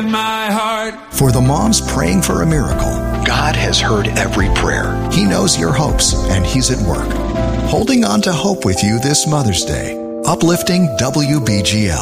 in my heart. For the moms praying for a miracle, God has heard every prayer. He knows your hopes, and He's at work. Holding on to hope with you this Mother's Day. Uplifting WBGL.